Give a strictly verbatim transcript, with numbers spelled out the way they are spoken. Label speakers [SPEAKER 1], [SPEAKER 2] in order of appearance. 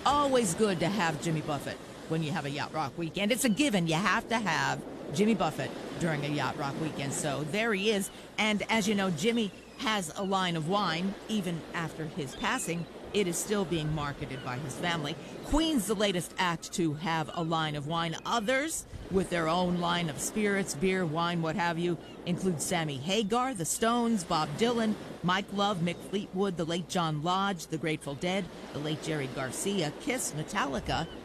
[SPEAKER 1] always good to have Jimmy Buffett when you have a Yacht Rock weekend. It's a given. You have to have Jimmy Buffett during a Yacht Rock weekend. So there he is. And as you know, Jimmy has a line of wine. Even after his passing, it is still being marketed by his family. Queen's the latest act to have a line of wine. Others, with their own line of spirits, beer, wine, what have you, include Sammy Hagar, the Stones, Bob Dylan, Mike Love, Mick Fleetwood, the late John Lodge, the Grateful Dead, the late Jerry Garcia, Kiss, Metallica,